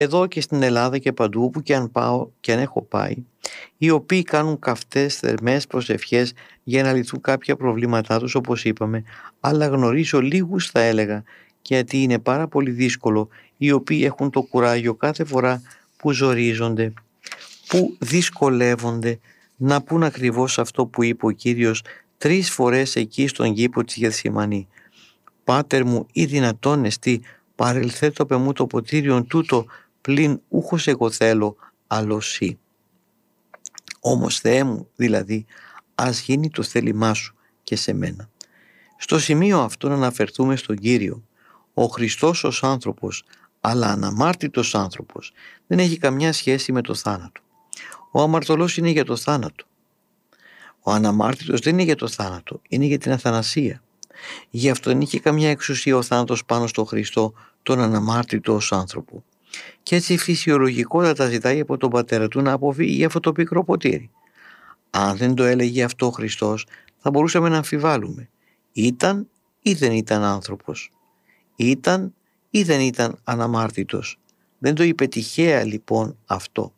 εδώ και στην Ελλάδα και παντού που και αν πάω και αν έχω πάει, οι οποίοι κάνουν καυτές θερμές προσευχές για να λυθούν κάποια προβλήματά τους, όπως είπαμε, αλλά γνωρίζω λίγους, θα έλεγα, γιατί είναι πάρα πολύ δύσκολο, οι οποίοι έχουν το κουράγιο κάθε φορά που ζορίζονται, που δυσκολεύονται, να πούν ακριβώς αυτό που είπε ο Κύριος 3 φορές εκεί στον κήπο της Γεθσιμανή. «Πάτερ μου, ή δυνατόν εστί, παρελθέτω απ' εμού το ποτήριον τούτο, πλην ούχος εγώ θέλω, άλλο σύ». Όμως Θεέ μου, δηλαδή, ας γίνει το θέλημά σου και σε μένα. Στο σημείο αυτό να αναφερθούμε στον Κύριο. Ο Χριστός ως άνθρωπος, αλλά αναμάρτητος άνθρωπος, δεν έχει καμιά σχέση με το θάνατο. Ο αμαρτωλός είναι για το θάνατο. Ο αναμάρτητος δεν είναι για το θάνατο, είναι για την αθανασία. Γι' αυτό δεν είχε καμιά εξουσία ο θάνατος πάνω στον Χριστό, τον αναμάρτητο ως άνθρωπο. Και έτσι φυσιολογικότατα ζητάει από τον Πατέρα του να αποφύγει αυτό το πικρό ποτήρι. Αν δεν το έλεγε αυτό ο Χριστός, θα μπορούσαμε να αμφιβάλλουμε. Ήταν ή δεν ήταν άνθρωπος? Ήταν ή δεν ήταν αναμάρτητος? Δεν το είπε τυχαία λοιπόν αυτό.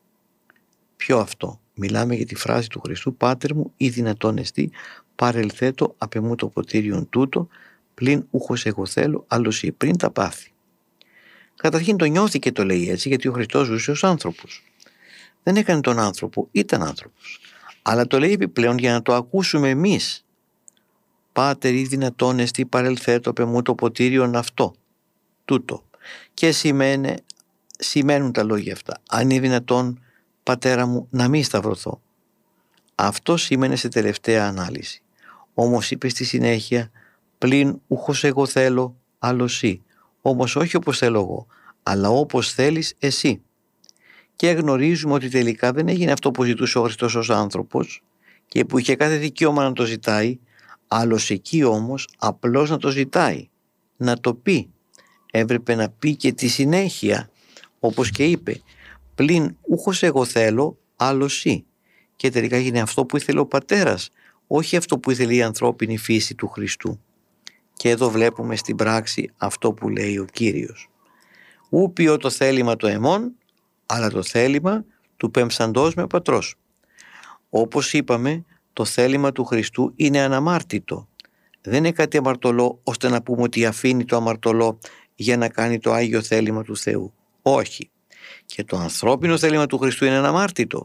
Ποιο αυτό? Μιλάμε για τη φράση του Χριστού, «Πάτερ μου, ή δυνατόν εστί, παρελθέτω απ' εμού το ποτήριον τούτο, πλην ούχος εγώ θέλω, άλλος ή», πριν τα πάθη. Καταρχήν το νιώθει και το λέει έτσι, γιατί ο Χριστός ζούσε ως άνθρωπος. Δεν έκανε τον άνθρωπο, ήταν άνθρωπος. Αλλά το λέει επιπλέον για να το ακούσουμε εμείς. «Πάτερ, ή δυνατόν εστί, παρελθέτω απ' εμού το ποτήριον αυτό, τούτο». Και σημαίνουν τα λόγια αυτά. «Αν είναι δυνατόν, Πατέρα μου, να μην σταυρωθώ». Αυτό σήμαινε σε τελευταία ανάλυση. Όμως είπε στη συνέχεια, «Πλην ούχος εγώ θέλω, άλλο σύ». Όμως όχι όπως θέλω εγώ, αλλά όπως θέλεις εσύ. Και γνωρίζουμε ότι τελικά δεν έγινε αυτό που ζητούσε ο Χριστός ως άνθρωπος και που είχε κάθε δικαίωμα να το ζητάει, άλλος εκεί όμως απλώς να το ζητάει, να το πει. Έπρεπε να πει και τη συνέχεια, όπως και είπε, «Πλην ούχος εγώ θέλω, άλλο σύ». Και τελικά έγινε αυτό που ήθελε ο Πατέρας, όχι αυτό που ήθελε η ανθρώπινη φύση του Χριστού. Και εδώ βλέπουμε στην πράξη αυτό που λέει ο Κύριος. «Ου ποιώ το θέλημα το εμών, αλλά το θέλημα του πεμψαντός με πατρός». Όπως είπαμε, το θέλημα του Χριστού είναι αναμάρτητο. Δεν είναι κάτι αμαρτωλό ώστε να πούμε ότι αφήνει το αμαρτωλό για να κάνει το Άγιο θέλημα του Θεού. Όχι. Και το ανθρώπινο θέλημα του Χριστού είναι αναμάρτητο.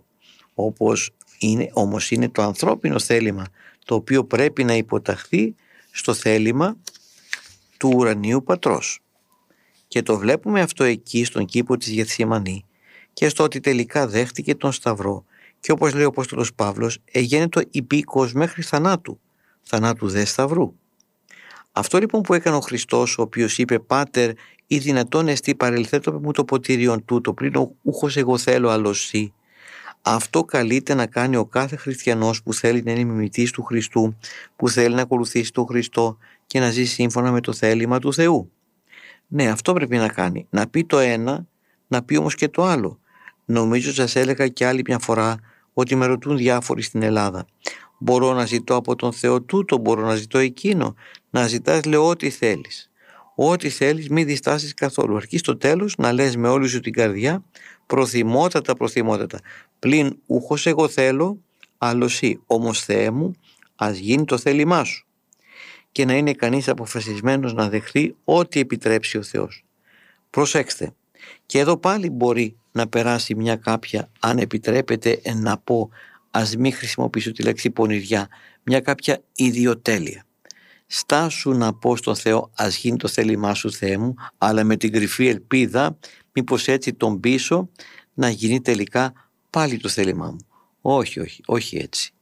Όμως είναι το ανθρώπινο θέλημα το οποίο πρέπει να υποταχθεί στο θέλημα του ουρανίου Πατρός. Και το βλέπουμε αυτό εκεί στον κήπο της Γεθσιμανή και στο ότι τελικά δέχτηκε τον Σταυρό και όπως λέει ο Απόστολος Παύλος, εγένετο υπήκος μέχρι θανάτου, θανάτου δε Σταυρού. Αυτό λοιπόν που έκανε ο Χριστός, ο οποίος είπε, «Πάτερ, ή δυνατόν εστί, παρελθέτω απ' εμού το ποτήριον τούτο, πλην ούχος εγώ θέλω, άλλος σύ». Αυτό καλείται να κάνει ο κάθε χριστιανός που θέλει να είναι μιμητής του Χριστού, που θέλει να ακολουθήσει τον Χριστό και να ζει σύμφωνα με το θέλημα του Θεού. Ναι, αυτό πρέπει να κάνει. Να πει το ένα, να πει όμως και το άλλο. Νομίζω σας έλεγα και άλλη μια φορά ότι με ρωτούν διάφοροι στην Ελλάδα. Μπορώ να ζητώ από τον Θεό τούτο, μπορώ να ζητώ εκείνο. Να ζητάς, λέω, ό,τι θέλεις. Ό,τι θέλεις, μην διστάσεις καθόλου. Αρκεί στο τέλος να λες με όλη σου την καρδιά, προθυμότατα, «Πλην ούχος εγώ θέλω, άλλο σύ». Όμως Θεέ μου, ας γίνει το θέλημά σου. Και να είναι κανείς αποφασισμένος να δεχθεί ό,τι επιτρέψει ο Θεός. Προσέξτε, και εδώ πάλι μπορεί να περάσει μια κάποια, αν επιτρέπετε να πω, ας μην χρησιμοποιήσω τη λέξη πονηριά, μια κάποια ιδιοτέλεια. Στάσου να πω στον Θεό, ας γίνει το θέλημά σου Θεέ μου, αλλά με την κρυφή ελπίδα, μήπως έτσι τον πείσω να γίνει τελικά πάλι το θέλημά μου. Όχι έτσι.